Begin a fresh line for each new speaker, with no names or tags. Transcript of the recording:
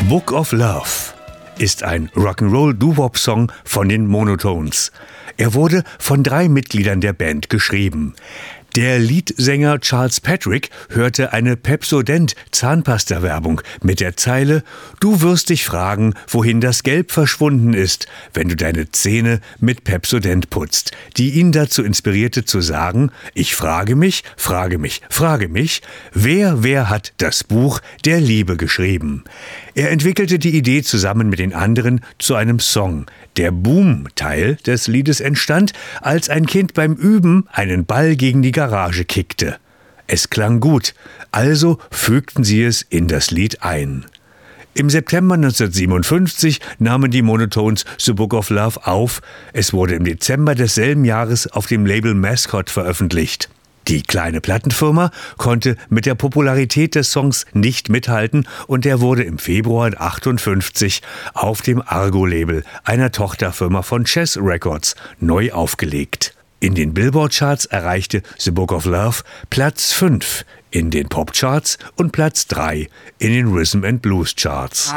Book of Love ist ein Rock'n'Roll-Doo-Wop-Song von den Monotones. Er wurde von 3 Mitgliedern der Band geschrieben. Der Leadsänger Charles Patrick hörte eine Pepsodent-Zahnpasta-Werbung mit der Zeile: „Du wirst dich fragen, wohin das Gelb verschwunden ist, wenn du deine Zähne mit Pepsodent putzt“, die ihn dazu inspirierte zu sagen: „Ich frage mich, wer hat das Buch der Liebe geschrieben?“ Er entwickelte die Idee zusammen mit den anderen zu einem Song. Der Boom-Teil des Liedes entstand, als ein Kind beim Üben einen Ball gegen die Garage kickte. Es klang gut, also fügten sie es in das Lied ein. Im September 1957 nahmen die Monotones The Book of Love auf. Es wurde im Dezember desselben Jahres auf dem Label Mascot veröffentlicht. Die kleine Plattenfirma konnte mit der Popularität des Songs nicht mithalten und er wurde im Februar 1958 auf dem Argo-Label, einer Tochterfirma von Chess Records, neu aufgelegt. In den Billboard-Charts erreichte The Book of Love Platz 5 in den Pop-Charts und Platz 3 in den Rhythm and Blues-Charts.